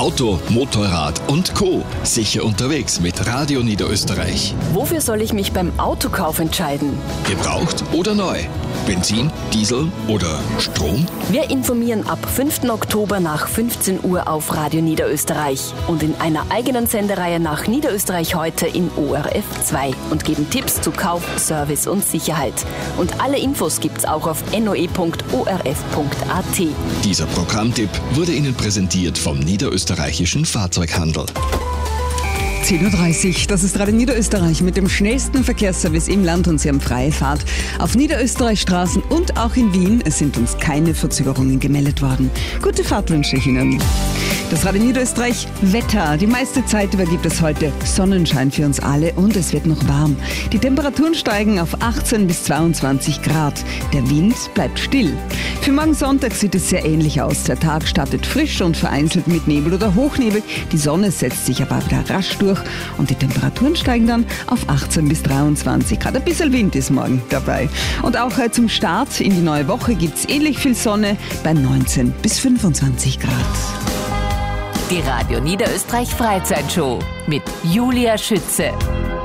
Auto, Motorrad und Co. Sicher unterwegs mit Radio Niederösterreich. Wofür soll ich mich beim Autokauf entscheiden? Gebraucht oder neu? Benzin, Diesel oder Strom? Wir informieren ab 5. Oktober nach 15 Uhr auf Radio Niederösterreich und in einer eigenen Sendereihe nach Niederösterreich heute in ORF 2 und geben Tipps zu Kauf, Service und Sicherheit. Und alle Infos gibt's auch auf noe.orf.at. Dieser Programmtipp wurde Ihnen präsentiert vom Niederösterreichischen Fahrzeughandel. 10.30 Uhr, das ist Radio Niederösterreich mit dem schnellsten Verkehrsservice im Land und Sie haben freie Fahrt auf Niederösterreichstraßen und auch in Wien. Es sind uns keine Verzögerungen gemeldet worden. Gute Fahrt wünsche ich Ihnen. Das Radio Niederösterreich Wetter. Die meiste Zeit über gibt es heute Sonnenschein für uns alle und es wird noch warm. Die Temperaturen steigen auf 18 bis 22 Grad. Der Wind bleibt still. Für morgen Sonntag sieht es sehr ähnlich aus. Der Tag startet frisch und vereinzelt mit Nebel oder Hochnebel. Die Sonne setzt sich aber wieder rasch durch und die Temperaturen steigen dann auf 18 bis 23 Grad. Ein bisschen Wind ist morgen dabei. Und auch zum Start in die neue Woche gibt es ähnlich viel Sonne bei 19 bis 25 Grad. Die Radio Niederösterreich Freizeitshow mit Julia Schütze.